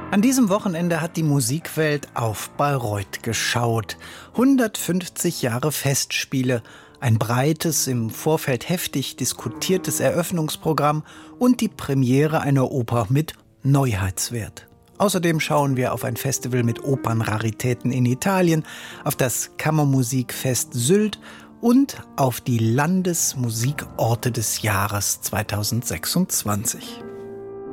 An diesem Wochenende hat die Musikwelt auf Bayreuth geschaut. 150 Jahre Festspiele, ein breites, im Vorfeld heftig diskutiertes Eröffnungsprogramm und die Premiere einer Oper mit Neuheitswert. Außerdem schauen wir auf ein Festival mit Opernraritäten in Italien, auf das Kammermusikfest Sylt und auf die Landesmusikorte des Jahres 2026.